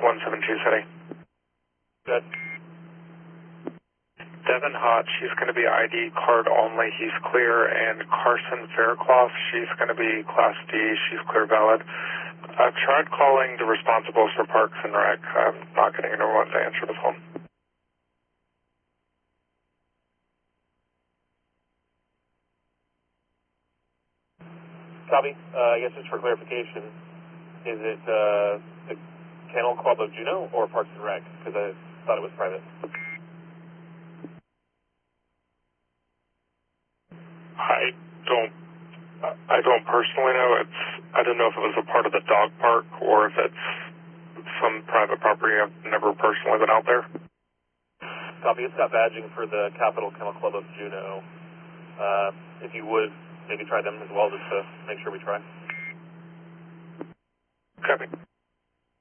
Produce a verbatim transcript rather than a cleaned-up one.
one seven two City. Good. Devin Hott, she's going to be I D card only, he's clear, and Carson Faircloth, she's going to be Class D, she's clear valid. I've tried calling the responsibles for Parks and Rec. I'm not getting anyone to answer the phone. Copy. Uh, I guess just for clarification, is it uh, the Kennel Club of Juneau or Parks and Rec? Because I thought it was private. I don't, I don't personally know. It's, I don't know if it was a part of the dog park or if it's some private property. I've never personally been out there. Copy. It's got badging for the Capital Kennel Club of Juneau. Uh, if you would, maybe try them as well just to make sure we try. Copy.